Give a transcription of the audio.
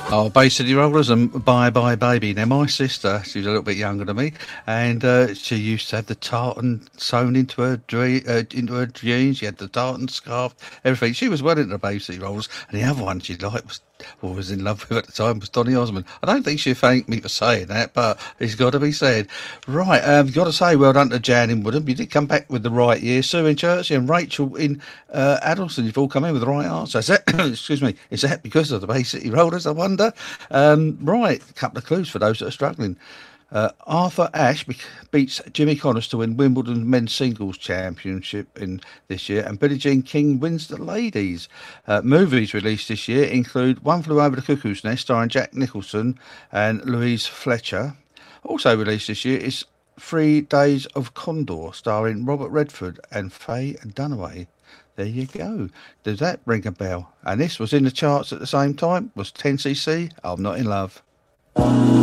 Oh, Bay City Rollers and Bye Bye Baby. Now, my sister, she was a little bit younger than me, and she used to have the tartan sewn into her jeans. She had the tartan scarf, everything. She was well into the Bay City Rollers, and the other one she liked was in love with at the time was Donny Osmond. I don't think she thanked me for saying that, but it's got to be said. Right, got to say well done to Jan in Woodham. You did come back with the right year. Sue in Church and Rachel in Addleston. You've all come in with the right answer. Is that, excuse me, is that because of the Bay City Rollers, I wonder? Right, a couple of clues for those that are struggling. Arthur Ashe beats Jimmy Connors to win Wimbledon Men's Singles Championship in this year, and Billie Jean King wins the ladies. Movies released this year include One Flew Over the Cuckoo's Nest, starring Jack Nicholson and Louise Fletcher. Also released this year is 3 Days of Condor, starring Robert Redford and Faye Dunaway. There you go. Does that ring a bell? And this was in the charts at the same time. Was 10cc. I'm Not in Love.